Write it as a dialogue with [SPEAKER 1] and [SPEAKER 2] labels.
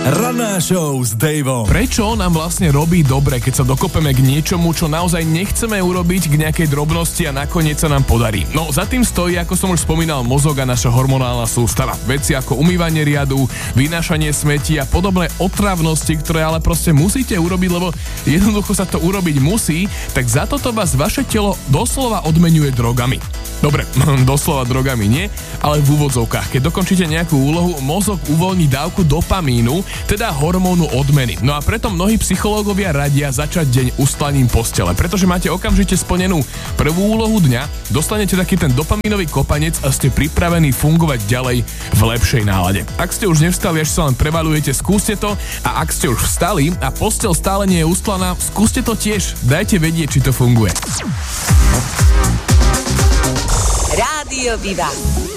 [SPEAKER 1] Ranná show s Daveom.
[SPEAKER 2] Prečo nám vlastne robí dobre, keď sa dokopeme k niečomu, čo naozaj nechceme urobiť, k nejakej drobnosti a nakoniec sa nám podarí? No, za tým stojí, ako som už spomínal, mozog a naša hormonálna sústava. Veci ako umývanie riadu, vynášanie smetí a podobné otravnosti, ktoré ale proste musíte urobiť, lebo jednoducho sa to urobiť musí, tak za toto vás vaše telo doslova odmenuje drogami. Dobre, doslova drogami nie, ale v úvodzovkách. Keď dokončíte nejakú úlohu, mozog uvoľní dávku dopamínu, teda hormónu odmeny. No a preto mnohí psychológovia radia začať deň ustlaním postele, pretože máte okamžite splnenú prvú úlohu dňa, dostanete taký ten dopamínový kopanec a ste pripravení fungovať ďalej v lepšej nálade. Ak ste už nevstali, až sa len prevaľujete, skúste to, a ak ste už vstali a posteľ stále nie je ustlaná, skúste to tiež. Dajte vedieť, či to funguje.
[SPEAKER 3] Rádio Viva.